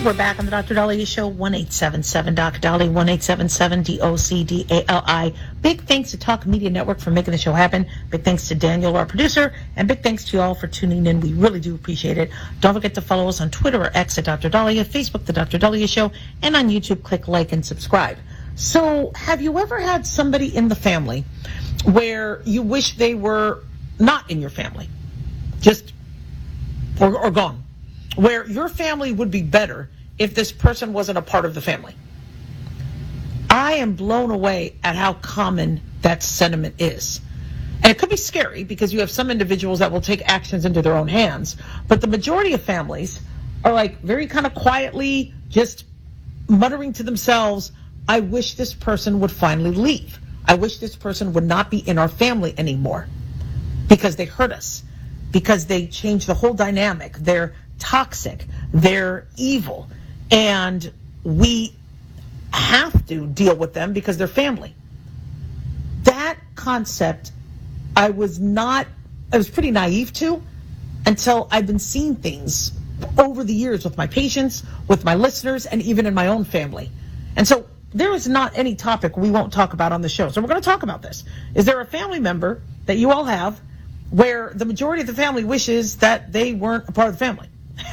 We're back on the Dr. Daliah Show, 1-877-Doc Dali, 1-877-DOC-DALI. Big thanks to Talk Media Network for making the show happen. Big thanks to Daniel, our producer, and big thanks to you all for tuning in. We really do appreciate it. Don't forget to follow us on Twitter or X at Dr. Daliah, Facebook, The Dr. Daliah Show, and on YouTube, click like and subscribe. So, have you ever had somebody in the family where you wish they were not in your family? Just, or gone? Where your family would be better if this person wasn't a part of the family. I am blown away at how common that sentiment is. And it could be scary because you have some individuals that will take actions into their own hands. But the majority of families are like very kind of quietly just muttering to themselves, I wish this person would finally leave. I wish this person would not be in our family anymore because they hurt us, because they change the whole dynamic. They're toxic, they're evil, and we have to deal with them because they're family. That concept I was pretty naive to until I've been seeing things over the years with my patients, with my listeners, and even in my own family. And so there is not any topic we won't talk about on the show. So we're going to talk about this. Is there a family member that you all have where the majority of the family wishes that they weren't a part of the family?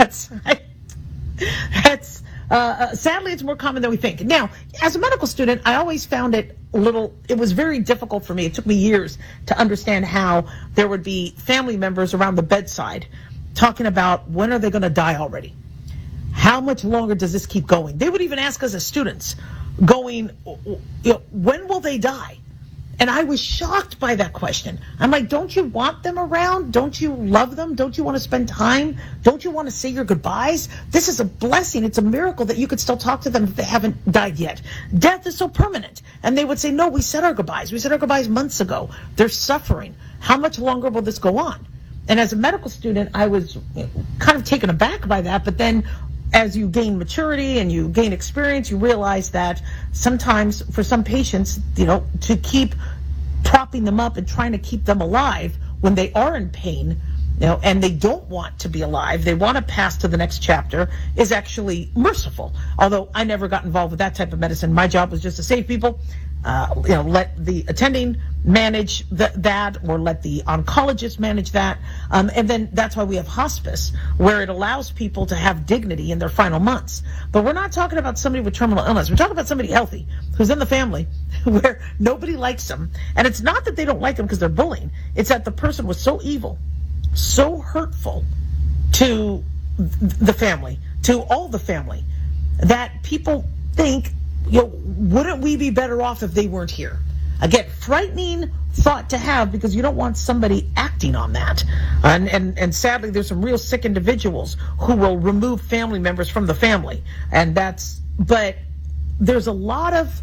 Sadly, it's more common than we think. Now, as a medical student, I always found it was very difficult for me. It took me years to understand how there would be family members around the bedside talking about when are they going to die already? How much longer does this keep going? They would even ask us as students, going, when will they die? And I was shocked by that question. I'm like, don't you want them around? Don't you love them? Don't you want to spend time? Don't you want to say your goodbyes? This is a blessing. It's a miracle that you could still talk to them if they haven't died yet. Death is so permanent. And they would say, no, we said our goodbyes. We said our goodbyes months ago. They're suffering. How much longer will this go on? And as a medical student, I was kind of taken aback by that. But then as you gain maturity and you gain experience, you realize that sometimes for some patients, to keep propping them up and trying to keep them alive when they are in pain, and they don't want to be alive, they want to pass to the next chapter, is actually merciful. Although I never got involved with that type of medicine. My job was just to save people, let the attending manage that, or let the oncologist manage that. And then that's why we have hospice, where it allows people to have dignity in their final months. But we're not talking about somebody with terminal illness. We're talking about somebody healthy who's in the family where nobody likes them. And it's not that they don't like them because they're bullying. It's that the person was so evil, so hurtful to the family, to all the family, that people think, wouldn't we be better off if they weren't here? Again, frightening thought to have because you don't want somebody acting on that. And sadly, there's some real sick individuals who will remove family members from the family. But there's a lot of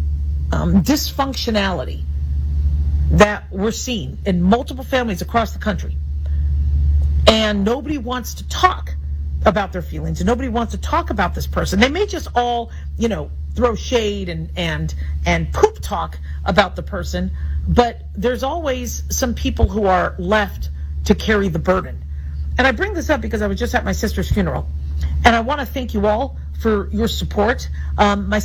dysfunctionality that we're seeing in multiple families across the country. And nobody wants to talk about their feelings, and nobody wants to talk about this person. They may just all, throw shade and poop talk about the person, but there's always some people who are left to carry the burden. And I bring this up because I was just at my sister's funeral, and I want to thank you all for your support. My